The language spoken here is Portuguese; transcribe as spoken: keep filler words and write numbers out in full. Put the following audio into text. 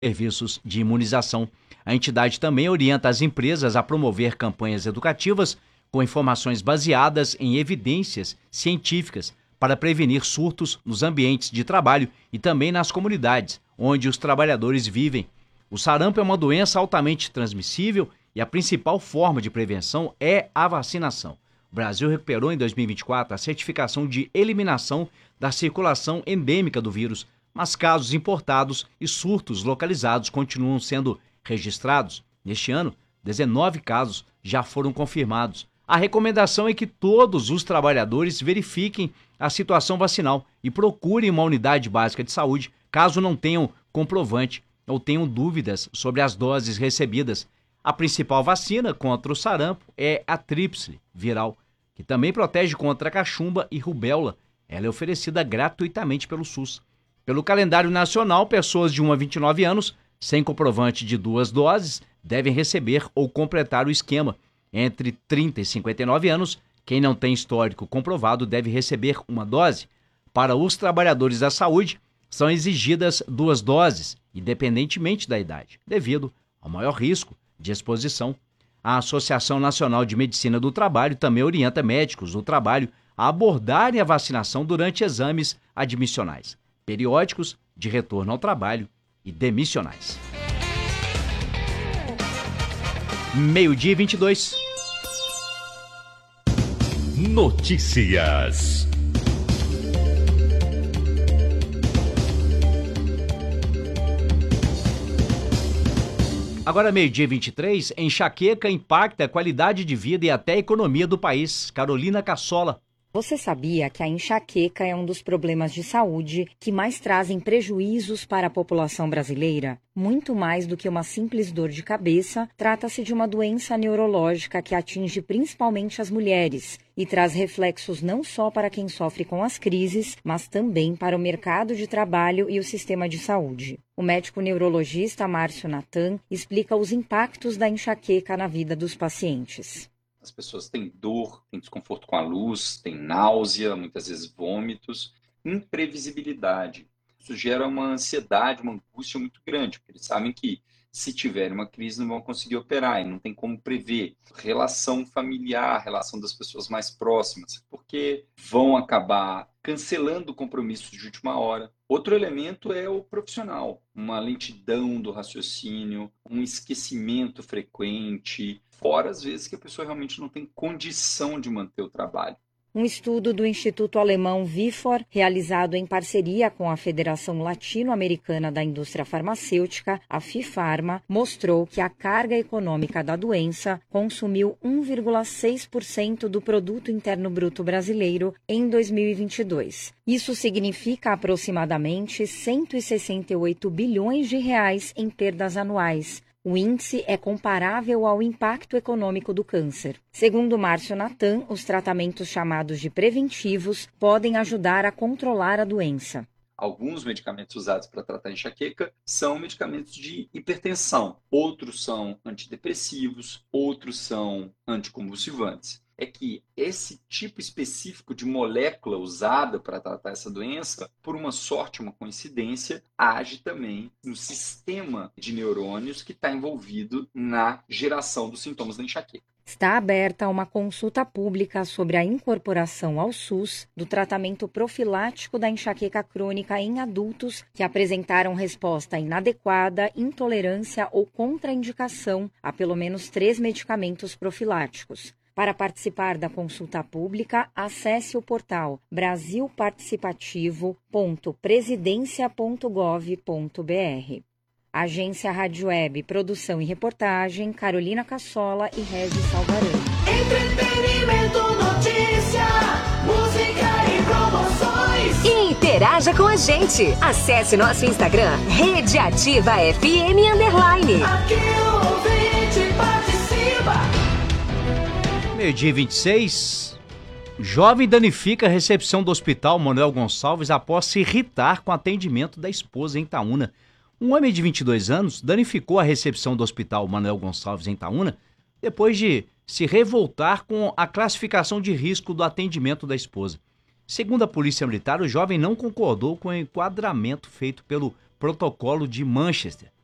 serviços de imunização. A entidade também orienta as empresas a promover campanhas educativas com informações baseadas em evidências científicas para prevenir surtos nos ambientes de trabalho e também nas comunidades onde os trabalhadores vivem. O sarampo é uma doença altamente transmissível e a principal forma de prevenção é a vacinação. O Brasil recuperou em dois mil e vinte e quatro a certificação de eliminação da circulação endêmica do vírus, mas casos importados e surtos localizados continuam sendo registrados. Neste ano, dezenove casos já foram confirmados. A recomendação é que todos os trabalhadores verifiquem a situação vacinal e procurem uma unidade básica de saúde caso não tenham comprovante ou tenham dúvidas sobre as doses recebidas. A principal vacina contra o sarampo é a tríplice viral, que também protege contra a cachumba e rubéola. Ela é oferecida gratuitamente pelo SUS. Pelo calendário nacional, pessoas de um a vinte e nove anos, sem comprovante de duas doses, devem receber ou completar o esquema. Entre trinta e cinquenta e nove anos, quem não tem histórico comprovado deve receber uma dose. Para os trabalhadores da saúde, são exigidas duas doses, independentemente da idade, devido ao maior risco de exposição. A Associação Nacional de Medicina do Trabalho também orienta médicos do trabalho a abordarem a vacinação durante exames admissionais, periódicos, de retorno ao trabalho e demissionais. Meio-dia e vinte e dois. Notícias. Agora, meio-dia e vinte e três, enxaqueca impacta a qualidade de vida e até a economia do país. Carolina Cassola. Você sabia que a enxaqueca é um dos problemas de saúde que mais trazem prejuízos para a população brasileira? Muito mais do que uma simples dor de cabeça, trata-se de uma doença neurológica que atinge principalmente as mulheres e traz reflexos não só para quem sofre com as crises, mas também para o mercado de trabalho e o sistema de saúde. O médico neurologista Márcio Natan explica os impactos da enxaqueca na vida dos pacientes. As pessoas têm dor, têm desconforto com a luz, têm náusea, muitas vezes vômitos, imprevisibilidade. Isso gera uma ansiedade, uma angústia muito grande, porque eles sabem que se tiver uma crise não vão conseguir operar e não tem como prever. Relação familiar, relação das pessoas mais próximas, porque vão acabar cancelando compromissos de última hora. Outro elemento é o profissional, uma lentidão do raciocínio, um esquecimento frequente, fora às vezes que a pessoa realmente não tem condição de manter o trabalho. Um estudo do Instituto Alemão Vifor, realizado em parceria com a Federação Latino-Americana da Indústria Farmacêutica, a FIFARMA, mostrou que a carga econômica da doença consumiu um vírgula seis por cento do Produto Interno Bruto brasileiro em dois mil e vinte e dois. Isso significa aproximadamente cento e sessenta e oito bilhões de reais em perdas anuais. O índice é comparável ao impacto econômico do câncer. Segundo Márcio Natan, os tratamentos chamados de preventivos podem ajudar a controlar a doença. Alguns medicamentos usados para tratar a enxaqueca são medicamentos de hipertensão. Outros são antidepressivos, outros são anticonvulsivantes. É que esse tipo específico de molécula usada para tratar essa doença, por uma sorte, uma coincidência, age também no sistema de neurônios que está envolvido na geração dos sintomas da enxaqueca. Está aberta uma consulta pública sobre a incorporação ao SUS do tratamento profilático da enxaqueca crônica em adultos que apresentaram resposta inadequada, intolerância ou contraindicação a pelo menos três medicamentos profiláticos. Para participar da consulta pública, acesse o portal brasil participativo ponto presidencia ponto gov ponto br. Agência Rádio Web, produção e reportagem, Carolina Cassola e Regis Salvarão. Entretenimento, notícia, música e promoções. E interaja com a gente. Acesse nosso Instagram, Rede Ativa F M Underline. Aqui o ouvinte participa. Meio-dia e vinte e seis. Jovem danifica a recepção do Hospital Manuel Gonçalves após se irritar com o atendimento da esposa em Itaúna. Um homem de vinte e dois anos danificou a recepção do Hospital Manuel Gonçalves em Itaúna depois de se revoltar com a classificação de risco do atendimento da esposa. Segundo a Polícia Militar, o jovem não concordou com o enquadramento feito pelo protocolo de Manchester.